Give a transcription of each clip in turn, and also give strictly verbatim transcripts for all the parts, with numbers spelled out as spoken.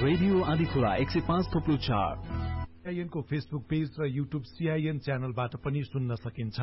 Radio Andhikhola एक सय पाँच थोप्लो चार। सीआईएन को फेसबुक पेज र युट्युब सीआईएन च्यानलबाट पनि सुन्न सकिन्छ।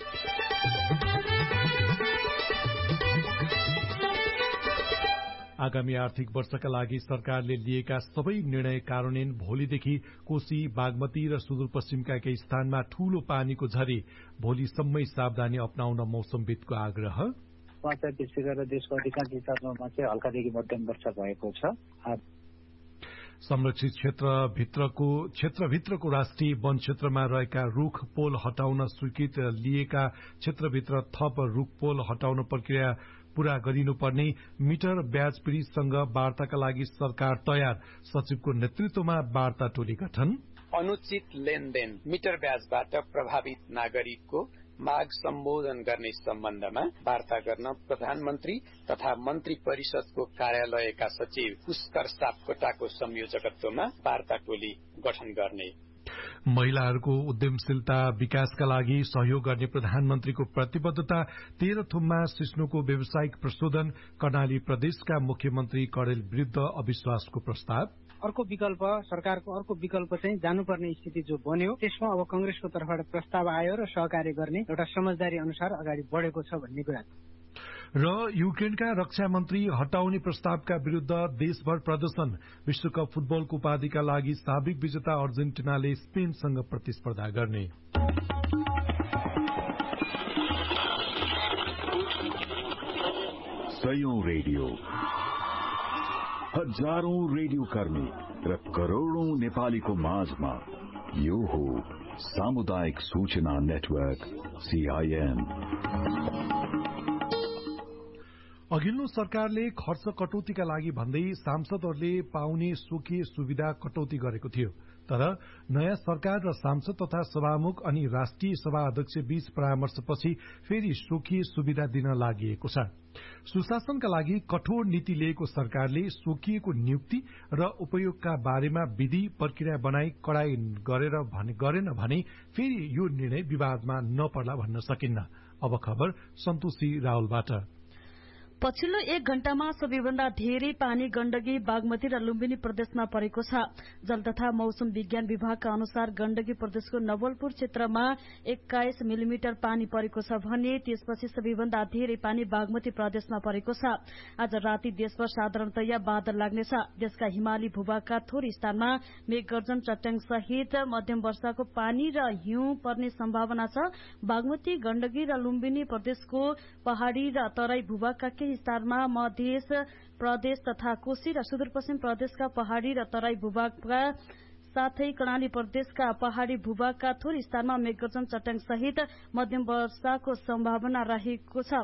आगामी आर्थिक वर्षका लागि सरकारले लिएका सबै निर्णय कार्यान्वयन भोलिदेखि कोशी, बागमती र सुदूरपश्चिमका केही स्थानमा ठूलो पानीको झरी भोलिसम्मै सावधानी अपनाउन मौसमविदको आग्रह। विशेष गरेर देशको अधिकांश हिस्सामा चाहिँ हल्कादेखि मध्यम वर्षा भएको छ। संरक्षित क्षेत्रभित्रको क्षेत्रभित्रको राष्ट्रिय वन क्षेत्रमा रहेका रूख पोल हटाउन स्वीकृत लिएका क्षेत्रभित्र थप रूख पोल हटाउन प्रक्रिया पूरा गरिनुपर्ने मिटर ब्याज पीड़ितसँग वार्ताका लागि सरकार तयार, सचिवको नेतृत्वमा वार्ता टोली गठन। अनुचित लेनदेन मिटर ब्याजबाट प्रभावित नागरिकको माग सम्बोधन गर्ने सम्बन्धमा वार्ता गर्न प्रधानमन्त्री तथा मन्त्री परिषदको कार्यालयका सचिव पुष्कर सापकोटाको संयोजकत्वमा वार्ता टोली गठन गर्ने। महिलाहरूको उद्यमशीलता विकासका लागि सहयोग गर्ने प्रधानमन्त्रीको प्रतिबद्धता। तेह्रथुममा सिस्नुको व्यावसायिक प्रशोधन, कर्णाली प्रदेशका मुख्यमन्त्री कडेल विरूद्ध अविश्वासको प्रस्ताव। अर्को विकल्प सरकारको अर्को विकल्प चाहिँ जानुपर्ने स्थिति जो बन्यो त्यसमा अब कंग्रेसको तर्फबाट प्रस्ताव आयो र सहकार्य गर्ने एउटा समझदारी अनुसार अगाडि बढेको छ भन्ने कुरा। र युक्रेनका रक्षा मन्त्री हटाउने प्रस्तावका विरूद्ध देशभर प्रदर्शन। विश्वकप फुटबलको उपाधिका लागि साबिक विजेता अर्जेन्टिनाले स्पेनसँग प्रतिस्पर्धा गर्ने। सयौं रेडियो, हजारौं रेडियो कर्मी र करोड़ौं नेपालीको माझमा यो हो सामुदायिक सूचना नेटवर्क सीआईएन। अघिल्लो सरकारले खर्च कटौतीका लागि भन्दै सांसदहरूले पाउने स्वकीय सुविधा कटौती गरेको थियो, तर नयाँ सरकार र सांसद तथा सभामुख अनि राष्ट्रिय सभा अध्यक्ष बीच परामर्शपछि फेरि स्वकीय सुविधा दिन लागि छ। सुशासनका लागि कठोर नीति लिएको सरकारले स्वकीयको नियुक्ति र उपयोगका बारेमा विधि प्रक्रिया बनाई कडाई गरेर भने गरेन भने फेरि यो निर्णय विवादमा नपर्ला भन्न सकिन्न। अब खबर सन्तोषी रावलबाट। पछिल्लो एक घण्टामा सबैभन्दा धेरै पानी गण्डकी, बागमती र लुम्बिनी प्रदेशमा परेको छ। जल तथा मौसम विज्ञान विभागका अनुसार गण्डकी प्रदेशको नवलपुर क्षेत्रमा एक्काइस मिलिमिटर पानी परेको छ भने त्यसपछि सबैभन्दा धेरै पानी बागमती प्रदेशमा परेको छ। आज राति देशभर साधारणतया बादल लाग्नेछ। देशका हिमाली भूभागका थोरै स्थानमा मेघगर्जन, चट्याङ सहित मध्यम वर्षाको पानी र हिउँ पर्ने सम्भावना छ। बागमती, गण्डकी र लुम्बिनी प्रदेशको पहाड़ी र तराई भूभागका केही स्थानमा मध्य प्रदेश तथा कोशी र सुदूरपश्चिम प्रदेशका पहाड़ी र तराई भूभागका साथै कर्णाली प्रदेशका पहाड़ी भूभागका थोरै स्थानमा मेघगर्जन, चट्याङ सहित मध्यम वर्षाको सम्भावना रहेको छ।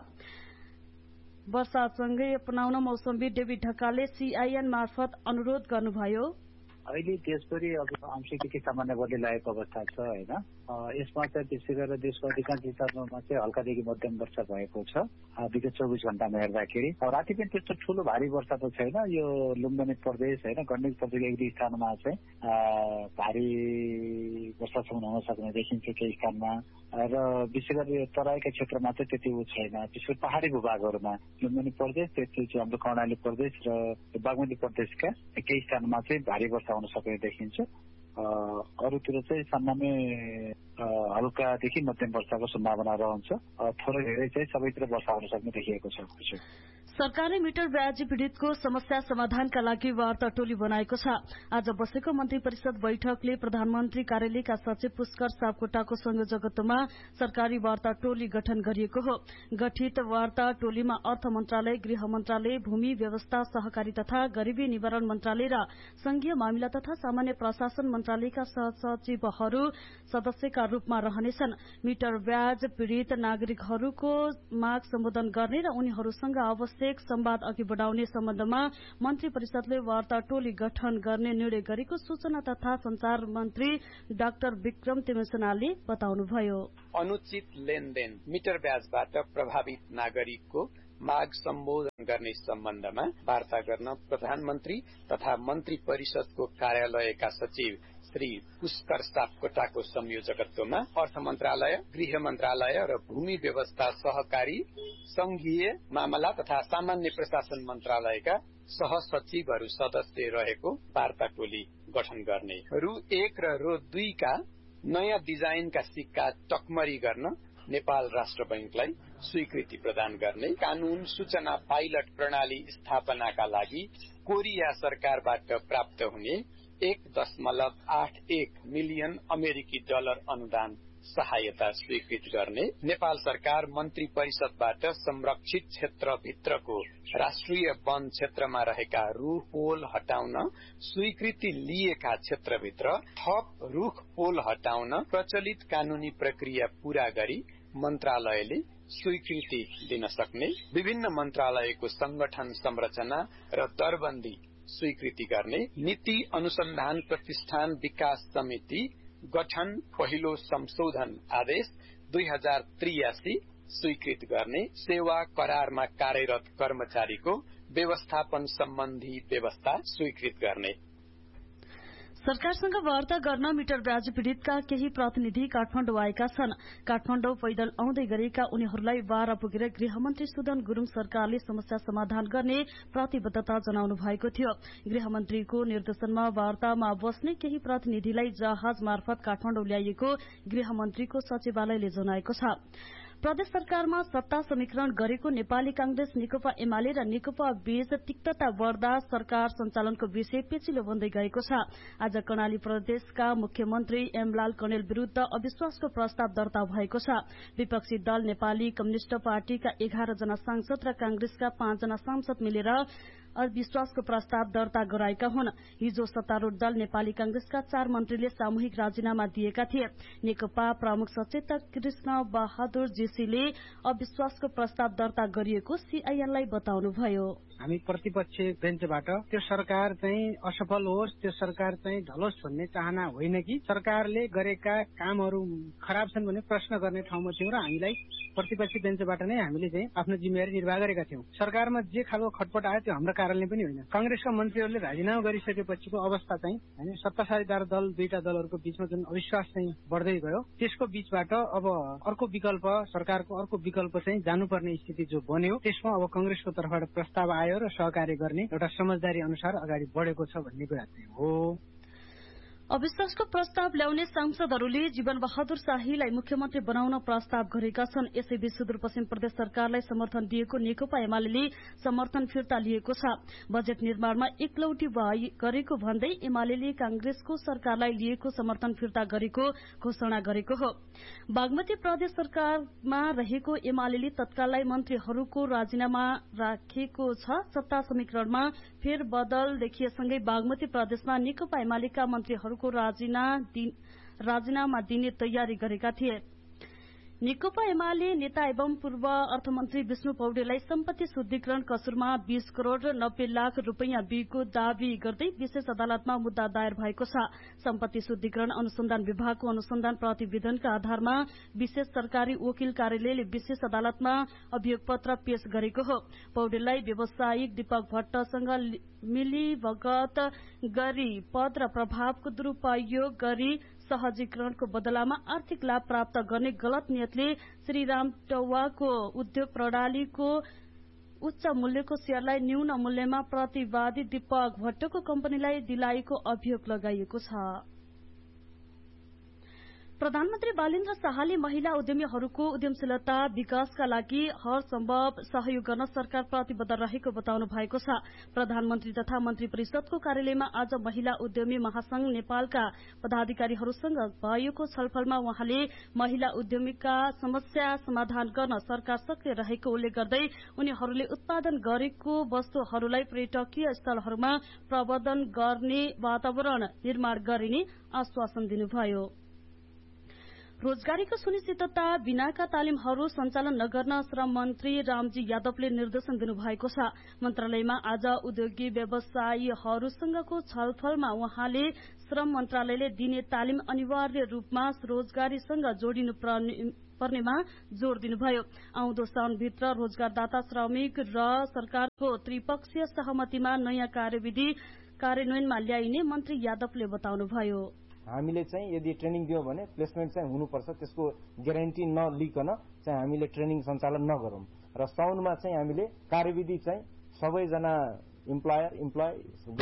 वर्षासँगै अपनाउन मौसमविद डेभिड ढकालले सीआईएन मार्फत अनुरोध गर्नुभयो। अहिले देशभरि अब आंशिक सामान्य बदली लागेको अवस्था छ हैन। यसमा चाहिँ विशेष गरेर देशको अधिकांश हिस्सामा चाहिँ हल्कादेखि मध्यम वर्षा भएको छ विगत चौबिस घण्टामा हेर्दाखेरि। राति पनि त्यस्तो ठूलो भारी वर्षा त छैन। यो लुम्बिनी प्रदेश हैन, गण्डकी प्रदेशको एक दुई स्थानमा चाहिँ भारी वर्षासम्म हुन सक्ने देखिन्छ केही स्थानमा, र विशेष गरी तराईका क्षेत्रमा चाहिँ त्यति उ छैन। विशेष पहाड़ी भूभागहरूमा लुम्बिनी प्रदेश, त्यसपछि हाम्रो कर्णाली प्रदेश र बागमती प्रदेशका केही स्थानमा चाहिँ भारी वर्षा हुन सक्ने देखिन्छ। अरूतिर चाहिँ सामान्य हल्कादेखि मध्यम वर्षाको सम्भावना रहन्छ। थोरै धेरै चाहिँ सबैतिर वर्षा हुन सक्ने देखिएको छ। सरकारले मिटर ब्याज पीड़ितको समस्या समाधानका लागि वार्ता टोली बनाएको छ। आज बसेको मन्त्री परिषद बैठकले प्रधानमन्त्री कार्यालयका सचिव पुष्कर सापकोटाको संयोजकत्वमा सरकारी वार्ता टोली गठन गरिएको हो। गठित वार्ता टोलीमा अर्थ मन्त्रालय, गृह मन्त्रालय, भूमि व्यवस्था, सहकारी तथा गरीबी निवारण मन्त्रालय र संघीय मामिला तथा सामान्य प्रशासन मन्त्रालयका सहसचिवहरू सदस्यका रूपमा रहनेछन्। मिटर ब्याज पीड़ित नागरिकहरूको माग सम्बोधन गर्ने र उनीहरूसँग आवश्यक संवाद अघि बढ़ाउने सम्बन्धमा मन्त्री परिषदले वार्ता टोली गठन गर्ने निर्णय गरेको सूचना तथा संचार मन्त्री डाक्टर विक्रम तिमेसनाले बताउनुभयो। अनुचित लेनदेन मिटर ब्याजबाट प्रभावित नागरिकको माग सम्बोधन गर्ने सम्बन्धमा वार्ता गर्न प्रधानमन्त्री तथा मन्त्री परिषदको कार्यालयका सचिव श्री पुष्कर सापकोटाको संयोजकत्वमा अर्थ मन्त्रालय, गृह मन्त्रालय र भूमि व्यवस्था, सहकारी, संघीय मामला तथा सामान्य प्रशासन मन्त्रालयका सहसचिवहरू सदस्य रहेको वार्ता टोली गठन गर्ने, रु एक र रु दुईका नयाँ डिजाइनका सिक्का टकमरी गर्न नेपाल राष्ट्र बैंकलाई स्वीकृति प्रदान गर्ने, कानून सूचना पाइलट प्रणाली स्थापनाका लागि कोरिया सरकारबाट प्राप्त हुने एक दशमलव आठ एक मिलियन अमेरिकी डलर अनुदान सहायता स्वीकृत गर्ने, नेपाल सरकार मन्त्री परिषदबाट संरक्षित क्षेत्रभित्रको राष्ट्रिय वन क्षेत्रमा रहेका रूख पोल हटाउन स्वीकृति लिएका क्षेत्रभित्र थप रूख पोल हटाउन प्रचलित कानूनी प्रक्रिया पूरा गरी मन्त्रालयले स्वीकृति दिन सक्ने, विभिन्न मन्त्रालयको संगठन संरचना र दरबन्दी स्वीकृति गर्ने, नीति अनुसन्धान प्रतिष्ठान विकास समिति गठन पहिलो संशोधन आदेश दुई हजार त्रियासी स्वीकृत गर्ने, सेवा करारमा कार्यरत कर्मचारीको व्यवस्थापन सम्बन्धी व्यवस्था स्वीकृत गर्ने। सरकारसँग वार्ता गर्न मिटर ब्याज पीड़ितका केही प्रतिनिधि काठमाडौँ आएका छन्। काठमाडौँ पैदल आउँदै गरेका उनीहरूलाई बाह्र पुगेर गृहमन्त्री सुदन गुरूङ सरकारले समस्या समाधान गर्ने प्रतिबद्धता जनाउनु भएको थियो। गृहमन्त्रीको निर्देशनमा वार्तामा बस्ने केही प्रतिनिधिलाई जहाज मार्फत काठमाडौँ ल्याइएको गृहमन्त्रीको सचिवालयले जनाएको छ। प्रदेश सरकारमा सत्ता समीकरण गरेको नेपाली कांग्रेस, नेकपा एमाले र नेकपा बीच तिक्तता बढ्दा सरकार सञ्चालनको विषय पेचिलो बन्दै गएको छ। आज कर्णाली प्रदेशका मुख्यमन्त्री एमलाल कणेल विरूद्ध अविश्वासको प्रस्ताव दर्ता भएको छ। विपक्षी दल नेपाली कम्युनिष्ट पार्टीका एघार जना सांसद र कांग्रेसका पाँच जना सांसद मिलेर अविश्वासको प्रस्ताव दर्ता गराएका हुन्। हिजो सत्तारूढ़ दल नेपाली कांग्रेसका चार मन्त्रीले सामूहिक राजीनामा दिएका थिए। नेकपा प्रमुख सचेतक कृष्ण बहादुर जेसीले अविश्वासको प्रस्ताव दर्ता गरिएको सीआईएनलाई बताउनुभयो। हामी प्रतिपक्ष बेन्चबाट त्यो सरकार चाहिँ असफल होस्, त्यो सरकार चाहिँ ढलोस् भन्ने चाहना होइन कि सरकारले गरेका कामहरू खराब छन् भन्ने प्रश्न गर्ने ठाउँमा थियौं र हामीलाई प्रतिपक्षी बेन्चबाट नै हामीले चाहिँ आफ्नो जिम्मेवारी निर्वाह गरेका थियौं। सरकारमा जे खालको खटपट आयो त्यो हाम्रो कारणले पनि होइन। कांग्रेसका मन्त्रीहरूले राजीनामा गरिसकेपछिको अवस्था चाहिँ हैन सत्ताधारी दल दुईटा दलहरूको बीचमा जुन अविश्वास चाहिँ बढ्दै गयो, त्यसको बीचबाट अब अर्को विकल्प सरकारको अर्को विकल्प चाहिँ जानुपर्ने स्थिति जो बन्यो, त्यसमा अब कांग्रेसको तर्फबाट प्रस्ताव आयो र सहकार्य गर्ने एउटा समझदारी अनुसार अगाडि बढेको छ भन्ने कुरा चाहिँ हो। अविश्वासको प्रस्ताव ल्याउने सांसदहरूले जीवन बहादुर शाहीलाई मुख्यमन्त्री बनाउन प्रस्ताव गरेका छन्। यसैबीच सुदूरपश्चिम प्रदेश सरकारलाई समर्थन दिएको नेकपा एमाले समर्थन फिर्ता लिएको छ। बजेट निर्माणमा एकलौटी गरेको भन्दै एमाले कांग्रेसको सरकारलाई लिएको समर्थन फिर्ता गरेको घोषणा गरेको हो। बागमती प्रदेश सरकारमा रहेको एमाले तत्काललाई मन्त्रीहरूको राजीनामा राखेको छ। सत्ता समीकरणमा फेरबदल देखिएसँगै बागमती प्रदेशमा नेकपा एमालेका मन्त्रीहरू राजीनामा दिने तयारी गरेका थिए। नेकपा एमाले नेता एवं पूर्व अर्थमन्त्री विष्णु पौडेललाई सम्पत्ति शुद्धिकरण कसुरमा बीस करोड़ नब्बे लाख रूपियाँ बिको दावी गर्दै विशेष अदालतमा मुद्दा दायर भएको छ। सम्पत्ति शुद्धिकरण अनुसन्धान विभागको अनुसन्धान प्रतिवेदनका आधारमा विशेष सरकारी वकिल कार्यालयले विशेष अदालतमा अभियोग पत्र पेश गरेको हो। पौडेललाई व्यवसायिक दीपक भट्टसँग मिलीभगत गरी पद र प्रभावको दुरूपयोग गरी सहजीकरणको बदलामा आर्थिक लाभ प्राप्त गर्ने गलत नियतले श्रीराम टौवाको उद्योग प्रणालीको उच्च मूल्यको शेयरलाई न्यून मूल्यमा प्रतिवादी दीपक भट्टको कम्पनीलाई दिलाएको अभियोग लगाइएको छ। प्रधानमन्त्री बालेन्द्र शाहले महिला उद्यमीहरूको उद्यमशीलता विकासका लागि हर सम्भव सहयोग गर्न सरकार प्रतिबद्ध रहेको बताउनु भएको छ। प्रधानमन्त्री तथा मन्त्री परिषदको कार्यालयमा आज महिला उद्यमी महासंघ नेपालका पदाधिकारीहरूसँग भएको छलफलमा उहाँले महिला उद्यमीका समस्या समाधान गर्न सरकार सक्रिय रहेको उल्लेख गर्दै उनीहरूले उत्पादन गरेको वस्तुहरूलाई पर्यटकीय स्थलहरूमा प्रवर्धन गर्ने वातावरण निर्माण गरिने आश्वासन दिनुभयो। रोजगारीको सुनिश्चितता बिनाका तालिमहरू सञ्चालन नगर्न श्रम मन्त्री रामजी यादवले निर्देशन दिनुभएको छ। मन्त्रालयमा आज उद्योगी व्यवसायीहरूसँगको छलफलमा उहाँले श्रम मन्त्रालयले दिने तालिम अनिवार्य रूपमा रोजगारीसँग जोडिनु पर्नेमा जोड़ दिनुभयो। आउँदो साउनभित्र रोजगारदाता श्रमिक र सरकारको त्रिपक्षीय सहमतिमा नयाँ कार्यविधि कार्यान्वयनमा ल्याइने मन्त्री यादवले बताउनुभयो। हामीले चाहिँ यदि ट्रेनिङ दियौं भने प्लेसमेन्ट चाहिँ हुनुपर्छ, त्यसको ग्यारेन्टी नलिकन चाहिँ हामीले ट्रेनिङ सञ्चालन नगरौं र साउनमा चाहिँ हामीले कार्यविधि चाहिँ सबैजना इम्प्लोयर इम्प्लोय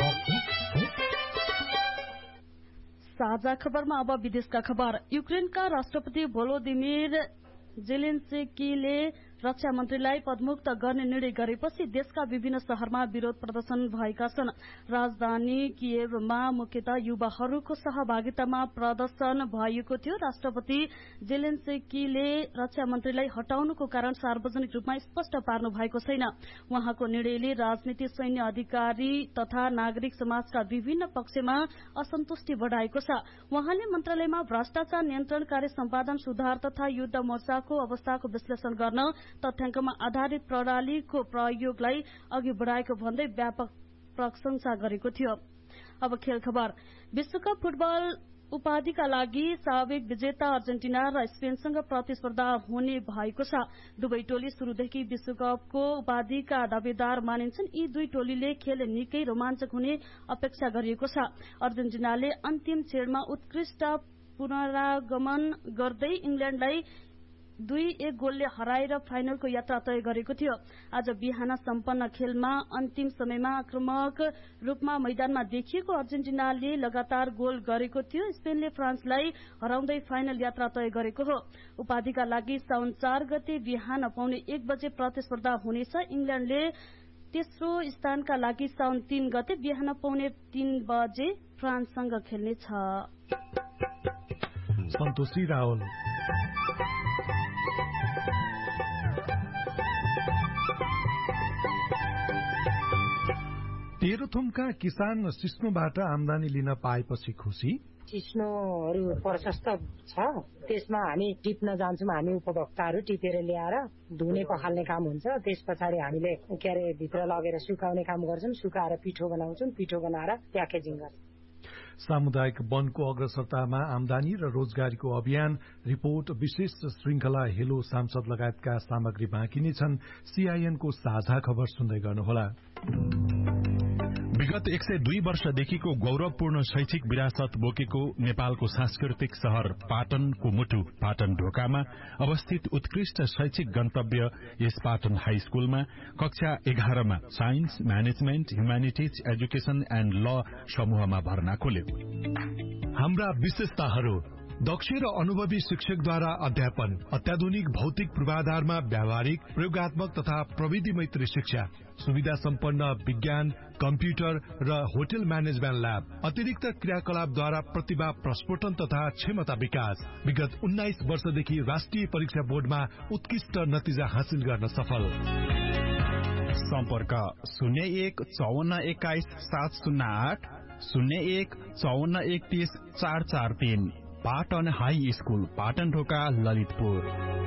साझा खबरमा अब विदेशका खबर। युक्रेनका राष्ट्रपति भोलोदिमिर जेलेन्स्कीले रक्षा मन्त्रीलाई पदमुक्त गर्ने निर्णय गरेपछि देशका विभिन्न शहरमा विरोध प्रदर्शन भएका छन्। राजधानी कियेभमा मुख्यतः युवाहरूको सहभागितामा प्रदर्शन भएको थियो। राष्ट्रपति जेलेन्स्कीले रक्षा मन्त्रीलाई हटाउनुको कारण सार्वजनिक रूपमा स्पष्ट पार्नु भएको छैन। उहाँको निर्णयले राजनीति, सैन्य अधिकारी तथा नागरिक समाजका विभिन्न पक्षमा असन्तुष्टि बढाएको छ। उहाँले मन्त्रालयमा भ्रष्टाचार नियन्त्रण, कार्य सम्पादन, सुधार तथा युद्ध मोर्चाको अवस्थाको विश्लेषण गर्न तथ्याङ्कमा आधारित प्रणालीको प्रयोगलाई अघि बढाएको भन्दै व्यापक प्रशंसा गरेको थियो। अब खेल खबर। विश्वकप फुटबल उपाधिका लागि साबिक विजेता अर्जेन्टिना र स्पेनसँग प्रतिस्पर्धा हुने भएको छ। दुवै टोली शुरूदेखि विश्वकपको उपाधिका दावेदार मानिन्छन्। यी दुई टोलीले खेल निकै रोमाञ्चक हुने अपेक्षा गरिएको छ। अर्जेन्टिनाले अन्तिम क्षणमा उत्कृष्ट पुनरागमन गर्दै इङ्ल्याण्डलाई दुई एक गोलले हराएर फाइनलको यात्रा तय गरेको थियो। आज बिहान सम्पन्न खेलमा अन्तिम समयमा आक्रामक रूपमा मैदानमा देखिएको अर्जेन्टिनाले लगातार गोल गरेको थियो। स्पेनले फ्रान्सलाई हराउँदै फाइनल यात्रा तय गरेको हो। उपाधिका लागि साउन चार गते बिहान पाउने एक बजे प्रतिस्पर्धा हुनेछ। इङ्ल्याण्डले तेस्रो स्थानका लागि साउन तीन गते बिहान पाउने तीन बजे फ्रान्ससँग खेल्नेछ। सन्तोषी रावल। तेह्रथुमका किसान सिस्नोबाट आमदानी लिन पाएपछि खुसी। सिस्नोहरू प्रशस्त छ, त्यसमा हामी टिप्न जान्छौँ। हामी उपभोक्ताहरू टिपेर ल्याएर धुने पखाल्ने काम हुन्छ। त्यस पछाडि हामीले के अरे भित्र लगेर सुकाउने काम गर्छौँ। सुकाएर पिठो बनाउँछौँ। पिठो बनाएर प्याकेजिङ गर्छौँ। सामुदायिक वनको अग्रसरतामा आमदानी र रोजगारीको अभियान रिपोर्ट विशेष श्रृंखला हेलो सांसद लगायतका सामग्री बाँकी नै छन्। सीआईएनको साझा खबर सुन्दै गर्नुहोला। विगत एक सय दुई वर्षदेखिको गौरवपूर्ण शैक्षिक विरासत बोकेको नेपालको सांस्कृतिक शहर पाटनको मुटु पाटन ढोकामा अवस्थित उत्कृष्ट शैक्षिक गन्तव्य यस पाटन हाई स्कूलमा कक्षा एघारमा science, management, humanities, education and ल समूहमा भर्ना खोल्यो। हाम्रा विशेषताहरू: दक्ष र अनुभवी शिक्षकद्वारा अध्यापन, अत्याधुनिक भौतिक पूर्वाधारमा व्यावहारिक, प्रयोगात्मक तथा प्रविधि मैत्री शिक्षा, सुविधा सम्पन्न विज्ञान, कम्प्युटर र होटल म्यानेजमेन्ट ल्याब, अतिरिक्त क्रियाकलापद्वारा प्रतिभा प्रस्फोटन तथा क्षमता विकास। विगत उन्नाइस वर्षदेखि राष्ट्रिय परीक्षा बोर्डमा उत्कृष्ट नतिजा हासिल गर्न सफल। सम्पर्क शून्य एक चौवन्न एक्काइस सात शून्य आठ, शून्य एक चौवन्न एकतीस चार चार तीन। पाटन हाई स्कूल, पाटन ढोका, ललितपुर।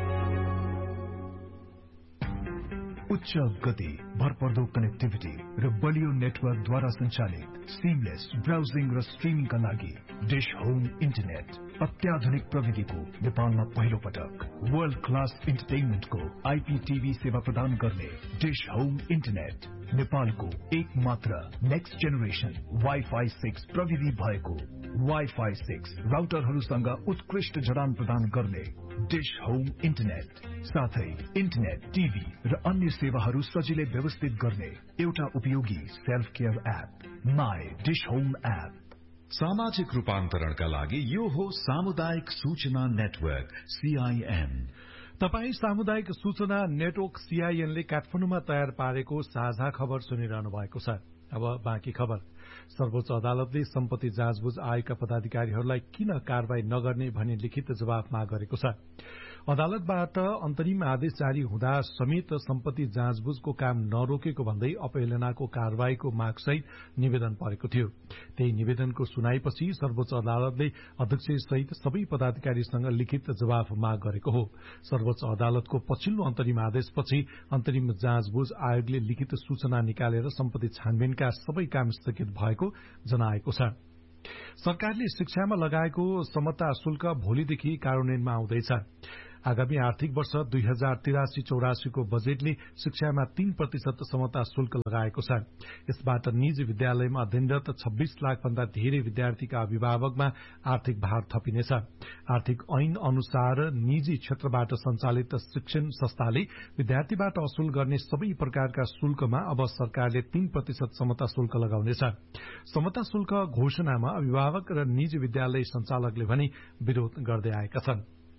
उच्च गति, भरपर्दो कनेक्टिभिटी र बलियो नेटवर्कद्वारा सञ्चालित सिमलेस ब्राउजिङ र स्ट्रिमिङका लागि डिश होम इन्टरनेट। अत्याधुनिक प्रविधिको नेपालमा पहिलो पटक वर्ल्ड क्लास इन्टरटेनमेन्टको आइपीटीभी सेवा प्रदान गर्ने डिश होम इन्टरनेट। नेपालको एक मात्र नेक्स्ट जेनेरेसन वाइफाई सिक्स प्रविधि भएको वाइफाई सिक्स राउटरहरूसँग उत्कृष्ट जडान प्रदान गर्ने डिश होम इन्टरनेट। साथै इन्टरनेट, टिभी र अन्य सेवाहरू सजिलै व्यवस्थित गर्ने एउटा उपयोगी self care app my dish home app. सामाजिक रूपान्तरणका लागि यो हो सामुदायिक सूचना नेटवर्क सीआईएन। तपाई सामुदायिक सूचना नेटवर्क सीआईएनले काठमाडौँमा तयार पारेको साझा खबर सुनिरहनु भएको छ। अब बाँकी खबर। सर्वोच्च अदालतले सम्पत्ति जाँचबुझ आयोगका पदाधिकारीहरूलाई किन कारवाही नगर्ने भनी लिखित जवाफ माग गरेको छ। अदालतबाट अन्तरिम आदेश जारी हुँदा समेत सम्पत्ति जाँचबुझको काम नरोकेको भन्दै अपहेलनाको कारवाहीको मागसहित निवेदन परेको थियो। त्यही निवेदनको सुनाइपछि सर्वोच्च अदालतले अध्यक्ष सहित सबै पदाधिकारीसँग लिखित जवाफ माग गरेको हो। सर्वोच्च अदालतको पछिल्लो अन्तरिम आदेशपछि अन्तरिम जाँचबुझ आयोगले लिखित सूचना निकालेर सम्पत्ति छानबिनका सबै काम स्थगित भएको जनाएको छ। सरकारले शिक्षामा लगाएको समता शुल्क भोलिदेखि कार्यान्वयनमा आउँदैछ। आगामी आर्थिक वर्ष दुई हजार तिरासी चौरासीको बजेटले शिक्षामा तीन प्रतिशत समता शुल्क लगाएको छ। यसबाट निजी विद्यालयमा अध्ययनरत छब्बीस लाख भन्दा धेरै विद्यार्थीका अभिभावकमा आर्थिक भार थपिनेछ। आर्थिक ऐन अनुसार निजी क्षेत्रबाट सञ्चालित शिक्षण संस्थाले विद्यार्थीबाट असुल गर्ने सबै प्रकारका शुल्कमा अब सरकारले तीन प्रतिशत समता शुल्क लगाउनेछ। समता शुल्क घोषणामा अभिभावक र निजी विद्यालय सञ्चालकले भने विरोध गर्दै आएका छन्।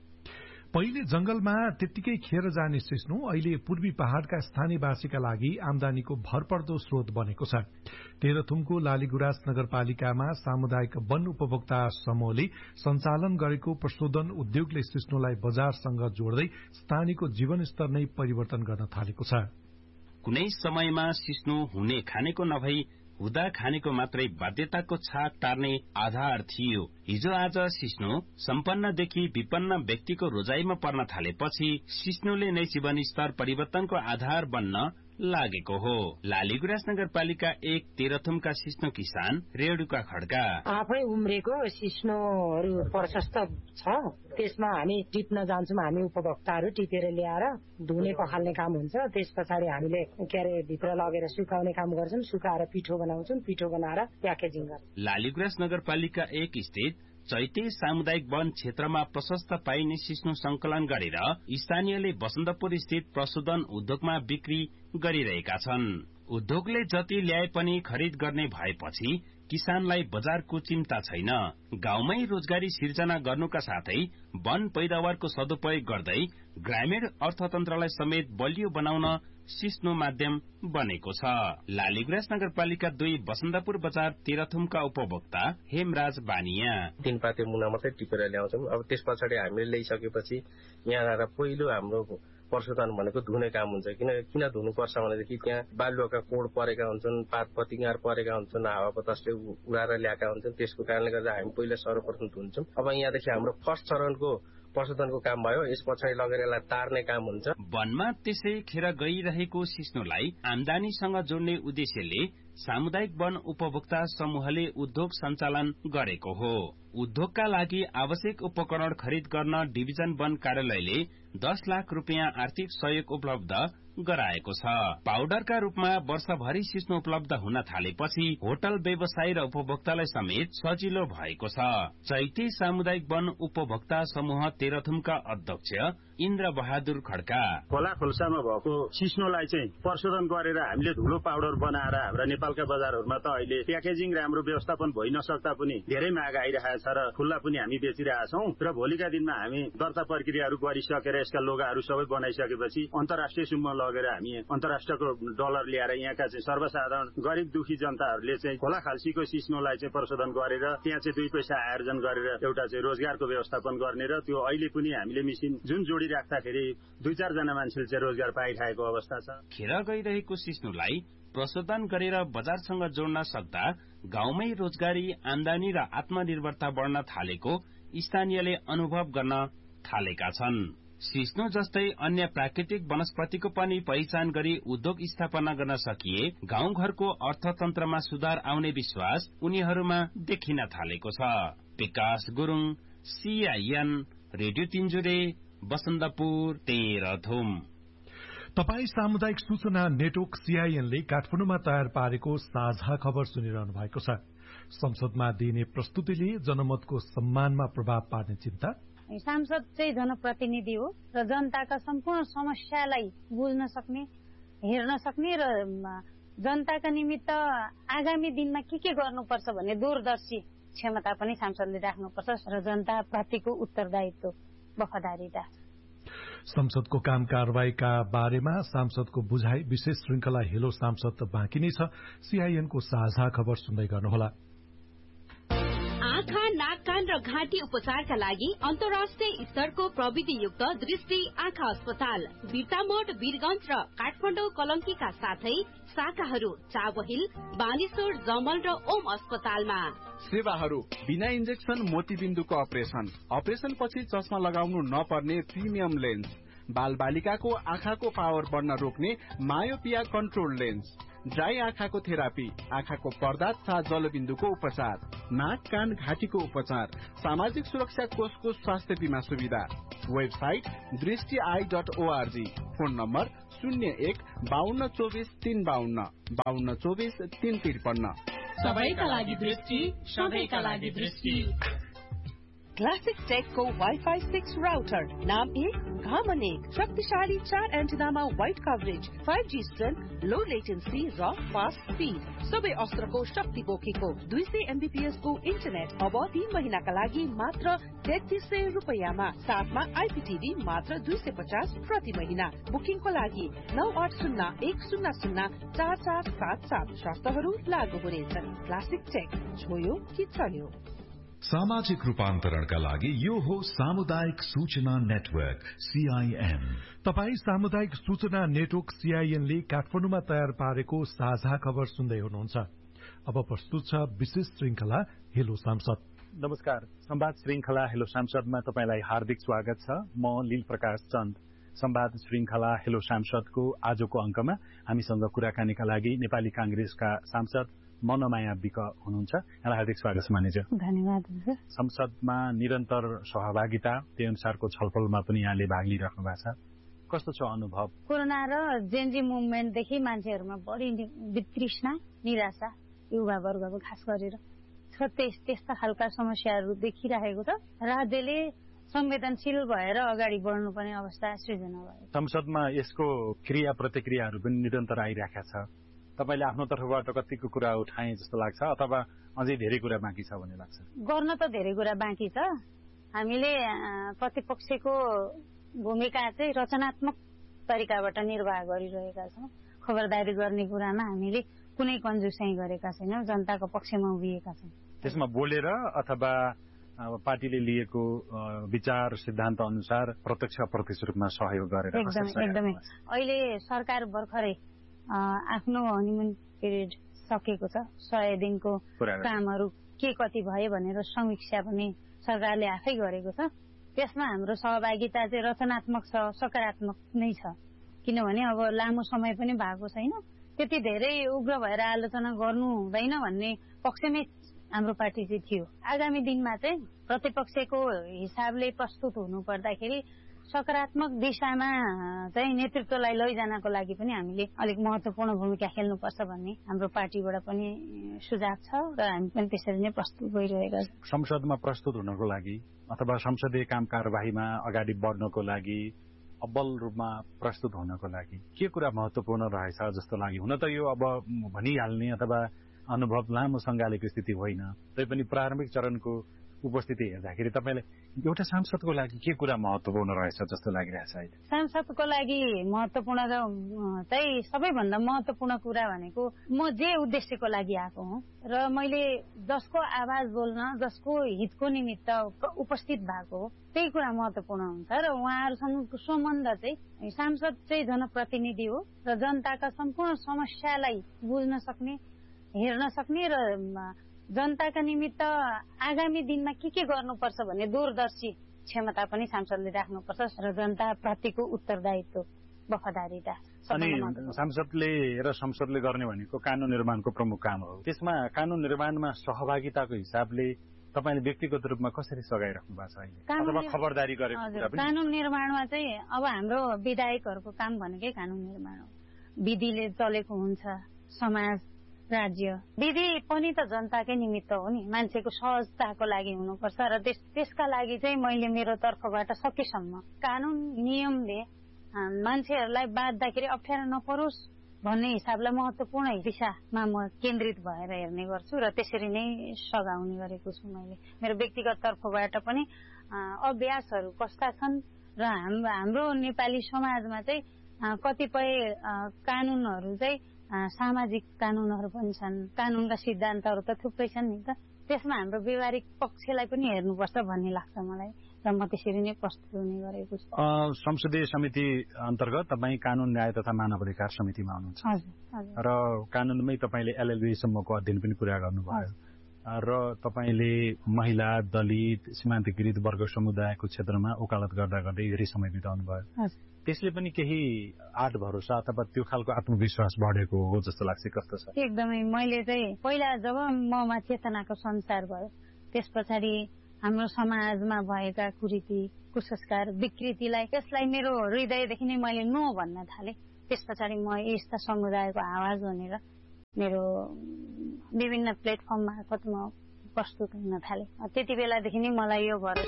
पहिले जंगलमा त्यत्तिकै खेर जाने सिस्नु अहिले पूर्वी पहाड़का स्थानीयवासीका लागि आमदानीको भरपर्दो स्रोत बनेको छ। तेह्रथुमको लालीगुराँस नगरपालिकामा सामुदायिक वन उपभोक्ता समूहले सञ्चालन गरेको प्रशोधन उद्योगले सिस्नुलाई बजारसँग जोड्दै स्थानीयको जीवनस्तर नै परिवर्तन गर्न थालेको छ। कुनै समयमा सिस्नु हुने खानेको नभई हुँदा खानेको मात्रै बाध्यताको छाक टार्ने आधार थियो। हिजो आज सिस्नु सम्पन्नदेखि विपन्न व्यक्तिको रोजाइमा पर्न थालेपछि सिस्नुले नै जीवनस्तर परिवर्तनको आधार बन्न लागेको हो। लालीगुराँस नगरपालिका एक तेह्रथुमका सिस्नु किसान रेणुका खड्का आफै उम्रेको सिस्नोहरू प्रशस्त छ। त्यसमा हामी टिप्न जान्छौँ। हामी उपभोक्ताहरू टिपेर ल्याएर धुने पखाल्ने काम हुन्छ। त्यस पछाडि हामीले के अरे भित्र लगेर सुकाउने काम गर्छौँ। सुकाएर पिठो बनाउँछौँ। पिठो बनाएर प्याकेजिङ गर्छौँ। लालीगुराँस नगरपालिका एक स्थित चैते सामुदायिक वन क्षेत्रमा प्रशस्त पाइने सिस्नु संकलन गरेर स्थानीयले बसन्तपुर स्थित प्रशोधन उद्योगमा बिक्री गरिरहेका छन्। उद्योगले जति ल्याए पनि खरिद गर्ने भएपछि किसानलाई बजारको चिन्ता छैन। गाउँमै रोजगारी सिर्जना गर्नुका साथै वन पैदावारको सदुपयोग गर्दै ग्रामीण अर्थतन्त्रलाई समेत बलियो बनाउन सिस्नु माध्यम बनेको छ। लालीगुराँस नगरपालिका दुई बसन्तपुर बजार तेह्रथुमका उपभोक्ता हेमराज बानिया तीन पाते मुना मात्रै टिपेर ल्याउँछौँ। अब त्यस पछाडि हामीले ल्याइसकेपछि यहाँ आएर पहिलो हाम्रो प्रशोधन भनेको धुने काम हुन्छ। किन किन धुनुपर्छ भनेदेखि त्यहाँ बालुवाका कोड परेका हुन्छन्, पात पतिङ्गार परेका हुन्छन्, हावा बतासले उडाएर ल्याएका हुन्छन्। त्यसको कारणले गर्दा हामी पहिला सर्वप्रथम धुन्छौँ। अब यहाँदेखि हाम्रो फर्स्ट चरणको प्रशोधनको काम भयो। यस पछाडि लगेर यसलाई तार्ने काम हुन्छ। वनमा त्यसै खेर गइरहेको सिस्नुलाई आमदानीसँग जोड्ने उद्देश्यले सामुदायिक वन उपभोक्ता समूहले उद्योग सञ्चालन गरेको हो। उद्योगका लागि आवश्यक उपकरण खरिद गर्न डिभिजन वन कार्यालयले दस लाख रुपियाँ आर्थिक सहयोग उपलब्ध गराएको छ। पाउडरका रूपमा वर्षभरि सिस्नु उपलब्ध हुन थालेपछि होटल व्यवसायी र उपभोक्तालाई समेत सजिलो भएको छ। चैते सामुदायिक वन उपभोक्ता समूह तेह्रथुमका अध्यक्ष इन्द्र बहादुर खड्का खोला खोल्सामा भएको सिस्नोलाई चाहिँ प्रशोधन गरेर हामीले धुलो पाउडर बनाएर हाम्रा नेपालका बजारहरूमा त अहिले प्याकेजिङ राम्रो व्यवस्थापन भइ नसक्दा पनि धेरै माग आइरहेको छ र खुल्ला पनि हामी बेचिरहेका छौँ। र भोलिका दिनमा हामी दर्ता प्रक्रियाहरू गरिसकेर यसका लोगाहरू सबै बनाइसकेपछि अन्तर्राष्ट्रिय सुममा लगेर हामी अन्तर्राष्ट्रियको डलर ल्याएर यहाँका चाहिँ सर्वसाधारण गरिब दुखी जनताहरूले चाहिँ खोला खाल्सीको सिस्नोलाई चाहिँ प्रशोधन गरेर त्यहाँ चाहिँ दुई पैसा आर्जन गरेर एउटा चाहिँ रोजगारको व्यवस्थापन गर्ने र त्यो अहिले पनि हामीले मेसिन जुन जोडी राख्दाखेरि दुई चारजना मान्छेले चाहिँ रोजगार पाइरहेको अवस्था छ। खेर गइरहेको सिस्नुलाई प्रशोधन गरेर बजारसँग जोड्न सक्दा गाउँमै रोजगारी, आमदानी र आत्मनिर्भरता बढ्न थालेको स्थानीयले अनुभव गर्न थालेका छन्। सिस्नु जस्तै अन्य प्राकृतिक वनस्पतिको पनि पहिचान गरी उद्योग स्थापना गर्न सकिए गाउँघरको अर्थतन्त्रमा सुधार आउने विश्वास उनीहरूमा देखिन थालेको छ। विकास गुरुङ, सीआईएन, रेडियो तिनजुरे, बसन्तपुर, तेह्रथुम। तपाई सामुदायिक सूचना नेटवर्क सीआईएनले काठमाडौँमा तयार पारेको साझा खबर सुनिरहनु भएको छ। संसदमा दिइने प्रस्तुतिले जनमतको सम्मानमा प्रभाव पार्ने चिन्ता। सांसद चाहिँ जनप्रतिनिधि हो र जनताका सम्पूर्ण समस्यालाई बुझ्न सक्ने, हेर्न सक्ने र जनताका निमित्त आगामी दिनमा के के गर्नुपर्छ भन्ने दूरदर्शी क्षमता पनि सांसदले राख्नुपर्छ र जनता प्रतिको उत्तरदायित्व, वफादारीता। संसदको काम कारवाहीका बारेमा सांसदको बुझाइ विशेष श्रृंखला हेलो सांसद बाँकी नै छ। सीआईएनको साझा खबर सुन्दै गर्नुहोला। आँखा, नाक, कान र घाँटी उपचारका लागि अन्तर्राष्ट्रिय स्तरको प्रविधियुक्त दृष्टि आँखा अस्पताल बिर्तामोड, वीरगंज र काठमाडौँ कलंकीका साथै शाखाहरू चाबहिल, बानेश्वर, जमल र ओम अस्पतालमा। सेवाहरू बिना इन्जेक्सन मोतीबिन्दुको अपरेसन, अपरेसन पछि चस्मा लगाउनु नपर्ने प्रिमियम लेन्स, बाल बालिकाको आँखाको पावर बढ्न रोक्ने मायोपिया कन्ट्रोल लेन्स, ड्राई आँखाको थेरापी, आँखाको पर्दा तथा जलबिन्दुको उपचार, नाक कान घाँटीको उपचार, सामाजिक सुरक्षा कोषको स्वास्थ्य बीमा सुविधा। वेबसाइट दृष्टि I dot ORG. Phone number शून्य एक बाहन्न चौबिस तीन बाहन्न बाहन्न चौबिस तीन त्रिपन्न। सबैका लागि दृष्टि, सबैका लागि दृष्टि। क्लासिक टेकको वाइफाई सिक्स राउटर, नाम एक घाम अनेक, शक्तिशाली चार एन्टिनामा wide coverage, five G strength, लो लेटेन्सी र फास्ट स्पिड, सबै अस्त्रको शक्ति बोकेको दुई सय एमबीपीएस को इन्टरनेट अब तीन महिनाका लागि मात्र तेत्तीस सय रुपियाँमा, साथमा आइपीटीभी मात्र दुई सय पचास प्रति महिना। बुकिङको लागि नौ आठ शून्य एक शून्य शून्य चार चार सात सात। शर्तहरू लागू हुनेछन्। क्लासिक टेक, छोयो कि चल्यो। सामाजिक रूपान्तरणका लागि यो हो सामुदायिक सूचना नेटवर्क सीआईएन। तपाई सामुदायिक सूचना नेटवर्क सीआईएन ले काठमाडौँमा तयार पारेको साझा खबर सुन्दै हुनुहुन्छ। अब प्रस्तुत छ विशेष श्रृंखला हेलो सांसद। नमस्कार, संवाद श्रृंखला हेलो सांसदमा तपाईलाई हार्दिक स्वागत छ। म लील प्रकाश चन्द। संवाद श्रृंखला हेलो सांसदको आजको अंकमा हामीसँग कुराकानीका लागि नेपाली कांग्रेसका सांसद मनमाया विक हुनुहुन्छ। यहाँलाई हार्दिक स्वागत छ मानिज। धन्यवाद। संसदमा निरन्तर सहभागिता, त्यही अनुसारको छलफलमा पनि यहाँले भाग लिइराख्नु भएको छ। कस्तो छ अनुभव? कोरोना र जेनजी मुभमेन्टदेखि मान्छेहरूमा बढी वितृष्णा, निराशा, युवा वर्गको खास गरेर त्यस्ता खालका समस्याहरू देखिरहेको छ। राज्यले संवेदनशील भएर अगाडि बढ्नुपर्ने अवस्था सृजना भयो। संसदमा यसको क्रिया प्रतिक्रियाहरू पनि निरन्तर आइरहेका छ। तपाईले आफ्नो तर्फबाट कतिको कुरा उठाए जस्तो लाग्छ अथवा अझै धेरै कुरा बाँकी छ भन्ने लाग्छ? गर्न त धेरै कुरा बाँकी छ। हामीले प्रतिपक्षको भूमिका चाहिँ रचनात्मक तरिकाबाट निर्वाह गरिरहेका छौँ। खबरदारी गर्ने कुरामा हामीले कुनै कन्जुसाइ गरेका छैनौँ, जनताको पक्षमा उभिएका छौँ। त्यसमा बोलेर अथवा पार्टीले लिएको विचार सिद्धान्त अनुसार प्रत्यक्ष अप्रत्यक्ष रूपमा सहयोग गरेर? एकदमै एकदमै। अहिले सरकार भर्खरै आफ्नो हनीमुन पिरियड सकेको छ। सय दिनको कामहरू के कति भयो भनेर समीक्षा पनि सरकारले आफै गरेको छ। त्यसमा हाम्रो सहभागिता चाहिँ रचनात्मक छ, सकारात्मक नै छ। किनभने अब लामो समय पनि भएको छैन, त्यति धेरै उग्र भएर आलोचना गर्नु हुँदैन भन्ने पक्षमै हाम्रो पार्टी चाहिँ थियो। आगामी दिनमा चाहिँ प्रतिपक्षको हिसाबले प्रस्तुत हुनु पर्दाखेरि सकारात्मक दिशामा चाहिँ नेतृत्वलाई लैजानको लागि पनि हामीले अलिक महत्वपूर्ण भूमिका खेल्नुपर्छ भन्ने हाम्रो पार्टीबाट पनि सुझाव छ र हामी पनि त्यसरी नै प्रस्तुत भइरहेका छौँ। संसदमा प्रस्तुत हुनको लागि अथवा संसदीय काम कारबाहीमा अगाडि बढ्नको लागि, अब्बल रूपमा प्रस्तुत हुनको लागि के कुरा महत्वपूर्ण रहेछ जस्तो लाग्यो? हुन त यो अब भनिहाल्ने अथवा अनुभव लामो सङ्गालेको स्थिति होइन, तैपनि प्रारम्भिक चरणको उपस्थिति हेर्दाखेरि तपाईँलाई एउटा सांसदको लागि के कुरा महत्वपूर्ण रहेछ जस्तो लागिरहेछ अहिले? सांसदको लागि महत्वपूर्ण चाहिँ सबैभन्दा महत्वपूर्ण कुरा भनेको म जे उद्देश्यको लागि आएको हुँ र मैले जसको आवाज बोल्न, जसको हितको निमित्त उपस्थित भएको हो, त्यही कुरा महत्वपूर्ण हुन्छ। र उहाँहरूसँगको सम्बन्ध चाहिँ सांसद चाहिँ जनप्रतिनिधि हो र जनताका सम्पूर्ण समस्यालाई बुझ्न सक्ने, हेर्न सक्ने र जनताका निमित्त आगामी दिनमा के के गर्नुपर्छ भन्ने दूरदर्शी क्षमता पनि सांसदले राख्नुपर्छ र जनता प्रतिको उत्तरदायित्व, वफादारीता। अनि सांसदले र संसदले गर्ने भनेको कानून निर्माणको प्रमुख काम हो। त्यसमा कानून निर्माणमा सहभागिताको हिसाबले तपाईँले व्यक्तिगत रूपमा कसरी सघाइराख्नु भएको छ अहिले, अथवा खबरदारी गरेको कुरा पनि? कानून निर्माणमा चाहिँ अब हाम्रो विधायकहरूको काम भनेकै कानून निर्माण हो। विधिले चलेको हुन्छ समाज, राज्य। विधि पनि त जनताकै निमित्त हो नि, मान्छेको सहजताको लागि हुनुपर्छ र त्यस त्यसका लागि चाहिँ मैले मेरो तर्फबाट सकेसम्म कानून नियमले मान्छेहरूलाई बाँध्दाखेरि अप्ठ्यारो नपरोस् भन्ने हिसाबलाई महत्वपूर्ण दिशामा म केन्द्रित भएर हेर्ने गर्छु र त्यसरी नै सघाउने गरेको छु मैले। मेरो व्यक्तिगत तर्फबाट पनि अभ्यासहरू कस्ता छन् र हाम्रो नेपाली समाजमा चाहिँ कतिपय कानूनहरू चाहिँ सामाजिक कानूनहरू पनि छन्, कानूनका सिद्धान्तहरू त थुप्रै छन् नि त, त्यसमा हाम्रो व्यवहारिक पक्षलाई पनि हेर्नुपर्छ भन्ने लाग्छ मलाई र म त्यसरी नै प्रस्तुत हुने गरेको छु। संसदीय समिति अन्तर्गत तपाईँ कानून न्याय तथा मानव अधिकार समितिमा हुनुहुन्छ र कानूनमै तपाईँले एलएलबी सम्मको अध्ययन पनि पुरा गर्नुभयो र तपाईँले महिला, दलित, सीमान्तकृत वर्ग समुदायको क्षेत्रमा वकालत गर्दा गर्दै धेरै समय बिताउनु भयो। त्यसले पनि केही आठ भरोसा अथवा त्यो खालको आत्मविश्वास बढेको हो जस्तो लाग्छ। कस्तो छ? एकदमै मैले चाहिँ पहिला जब ममा चेतनाको संसार भयो त्यस पछाडि हाम्रो समाजमा भएका कुरीति कुसंस्कार विकृतिलाई त्यसलाई मेरो हृदयदेखि नै मैले नो भन्न थाले। त्यस पछाडि म यस्ता समुदायको आवाज बनेर मेरो विभिन्न प्लेटफर्म मार्फत म प्रस्तुत हुन थाले। त्यति बेलादेखि नै मलाई यो भरोसा